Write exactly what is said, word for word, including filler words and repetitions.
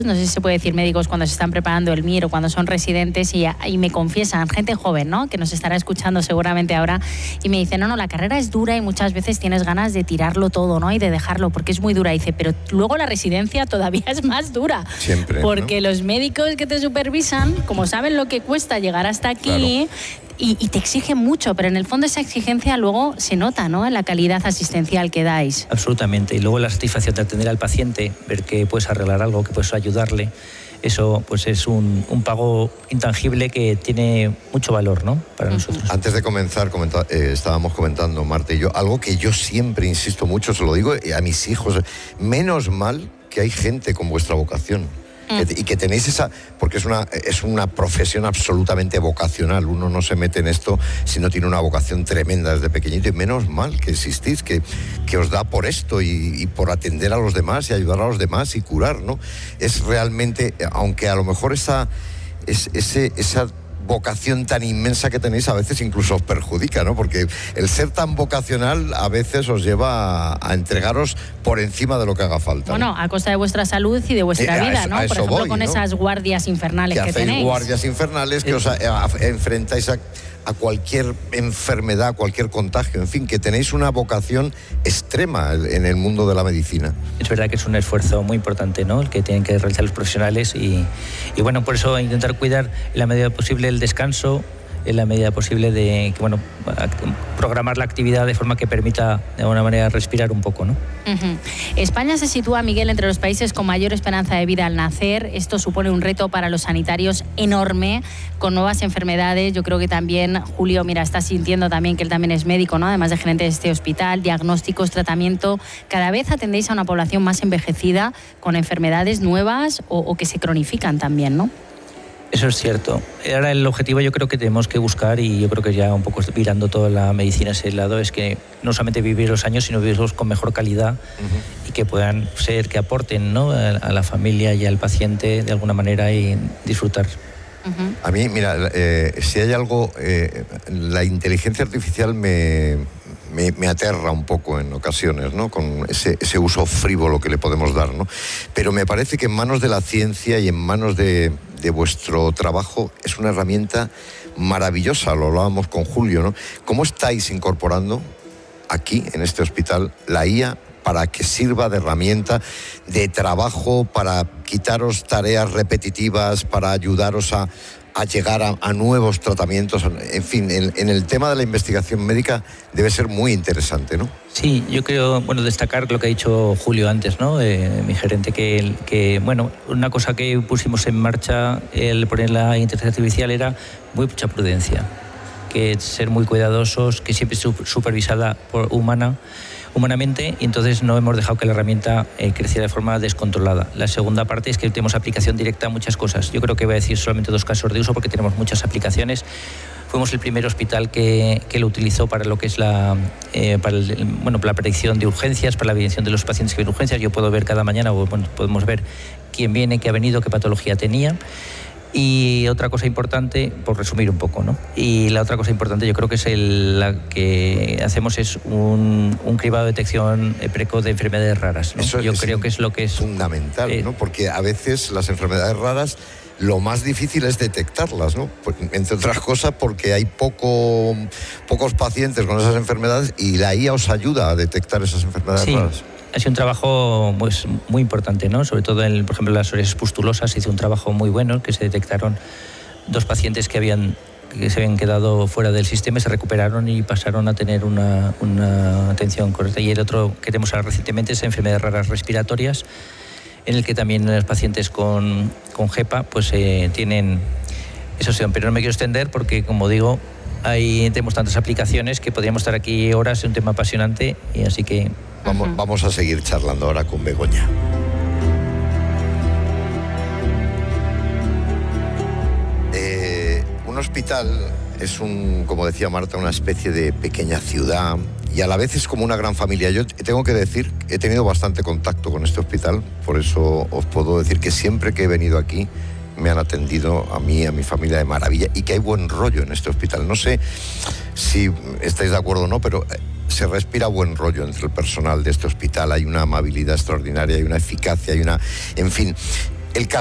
no sé si se puede decir médicos cuando se están preparando el M I R o cuando son residentes y, y me confiesan, gente joven, ¿no?, que nos estará escuchando seguramente ahora, y me dice, no, no, la carrera es dura y muchas veces tienes ganas de tirarlo todo, ¿no?, y de dejarlo porque es muy dura. Y dice, pero luego la residencia todavía es más dura. Siempre, porque ¿no? Los médicos que te supervisan, como saben lo que cuesta llegar hasta aquí, claro, y, y te exigen mucho, pero en el fondo esa exigencia luego se nota, ¿no?, en la calidad asistencial que dais. Absolutamente. Y luego la satisfacción de atender al paciente, ver que puedes arreglar algo, que puedes ayudarle, eso pues es un, un pago intangible que tiene mucho valor, ¿no?, para uh-huh. nosotros. Antes de comenzar, comenta, eh, estábamos comentando, Marta y yo, algo que yo siempre insisto mucho, se lo digo a mis hijos, menos mal que hay gente con vuestra vocación. Que, y que tenéis esa, porque es una, es una profesión absolutamente vocacional, uno no se mete en esto si no tiene una vocación tremenda desde pequeñito, y menos mal que existís, que, que os da por esto y, y por atender a los demás y ayudar a los demás y curar, ¿no? Es realmente, aunque a lo mejor esa, es, ese, esa vocación tan inmensa que tenéis a veces incluso os perjudica, ¿no? Porque el ser tan vocacional a veces os lleva a, a entregaros por encima de lo que haga falta, bueno, ¿no?, a costa de vuestra salud y de vuestra eh, vida, eso, ¿no? Por ejemplo, voy, con ¿no? esas guardias infernales que, que hacéis tenéis. guardias infernales que os a, a, enfrentáis a, a cualquier enfermedad, a cualquier contagio, en fin, que tenéis una vocación extrema en el mundo de la medicina. Es verdad que es un esfuerzo muy importante, ¿no?, el que tienen que realizar los profesionales y, y bueno, por eso intentar cuidar en la medida posible el descanso, en la medida posible de, bueno, programar la actividad de forma que permita de alguna manera respirar un poco, ¿no? Uh-huh. España se sitúa, Miguel, entre los países con mayor esperanza de vida al nacer. Esto supone un reto para los sanitarios enorme, con nuevas enfermedades. Yo creo que también, Julio, mira, está sintiendo también que él también es médico, ¿no?, además de gerente de este hospital, diagnósticos, tratamiento. Cada vez atendéis a una población más envejecida, con enfermedades nuevas o, o que se cronifican también, ¿no? Eso es cierto. Ahora el objetivo yo creo que tenemos que buscar, y yo creo que ya un poco virando toda la medicina a ese lado, es que no solamente vivir los años, sino vivirlos con mejor calidad, uh-huh. y que puedan ser, que aporten, ¿no?, a la familia y al paciente de alguna manera y disfrutar. Uh-huh. A mí, mira, eh, si hay algo, eh, la inteligencia artificial me... Me, me aterra un poco en ocasiones, ¿no?, con ese, ese uso frívolo que le podemos dar, ¿no? Pero me parece que en manos de la ciencia y en manos de, de vuestro trabajo es una herramienta maravillosa, lo hablábamos con Julio, ¿no? ¿Cómo estáis incorporando aquí, en este hospital, la I A para que sirva de herramienta de trabajo, para quitaros tareas repetitivas, para ayudaros a... a llegar a, a nuevos tratamientos? En fin, en, en el tema de la investigación médica debe ser muy interesante, ¿no? Sí, yo creo, bueno, destacar lo que ha dicho Julio antes, ¿no?, eh, mi gerente, que, que, bueno, una cosa que pusimos en marcha, el poner la inteligencia artificial, era muy mucha prudencia, que ser muy cuidadosos, que siempre supervisada por humana, humanamente, y entonces no hemos dejado que la herramienta eh, creciera de forma descontrolada. La segunda parte es que tenemos aplicación directa a muchas cosas. Yo creo que voy a decir solamente dos casos de uso porque tenemos muchas aplicaciones. Fuimos el primer hospital que, que lo utilizó para lo que es la, eh, para el, bueno, para la predicción de urgencias, para la evidencia de los pacientes que vienen urgencias. Yo puedo ver cada mañana, o, bueno, podemos ver quién viene, qué ha venido, qué patología tenía. Y otra cosa importante, por resumir un poco, ¿no? Y la otra cosa importante yo creo que es el, la que hacemos es un, un cribado de detección precoz de enfermedades raras, ¿no? Eso yo es creo que es lo que es fundamental, eh, ¿no? Porque a veces las enfermedades raras lo más difícil es detectarlas, ¿no? Pues, entre otras cosas porque hay poco, pocos pacientes con esas enfermedades y la I A os ayuda a detectar esas enfermedades sí. raras. Ha sido un trabajo pues, muy importante, ¿no? Sobre todo, en, por ejemplo, en las psoriasis pustulosas se hizo un trabajo muy bueno, que se detectaron dos pacientes que habían que se habían quedado fuera del sistema, se recuperaron y pasaron a tener una, una atención correcta. Y el otro que tenemos ahora recientemente es enfermedades raras respiratorias, en el que también los pacientes con, con G E P A pues, eh, tienen esa opción. Pero no me quiero extender porque, como digo, ahí tenemos tantas aplicaciones que podríamos estar aquí horas, es un tema apasionante, y así que... Vamos, uh-huh. vamos a seguir charlando ahora con Begoña. Eh, un hospital es un, como decía Marta, una especie de pequeña ciudad y a la vez es como una gran familia. Yo tengo que decir, he tenido bastante contacto con este hospital, por eso os puedo decir que siempre que he venido aquí me han atendido a mí, a mi familia de maravilla, y que hay buen rollo en este hospital. No sé si estáis de acuerdo o no, pero se respira buen rollo entre el personal de este hospital. Hay una amabilidad extraordinaria, hay una eficacia, hay una... En fin, el